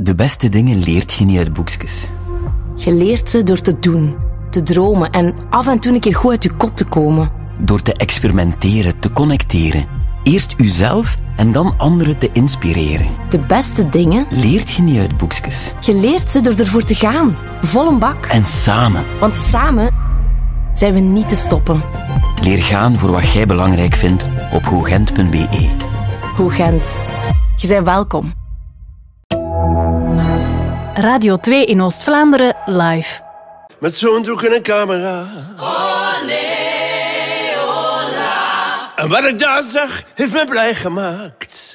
De beste dingen leert je niet uit boekjes. Je leert ze door te doen, te dromen en af en toe een keer goed uit je kot te komen. Door te experimenteren, te connecteren. Eerst uzelf en dan anderen te inspireren. De beste dingen Leert je niet uit boekjes. je leert ze door ervoor te gaan. Vol een bak. En samen. Want samen zijn we niet te stoppen. Leer gaan voor wat jij belangrijk vindt op hoogent.be. Hoogent. Je bent welkom. Radio 2 in Oost-Vlaanderen live. Met zo'n doek en een camera. En wat ik daar zag, heeft me blij gemaakt.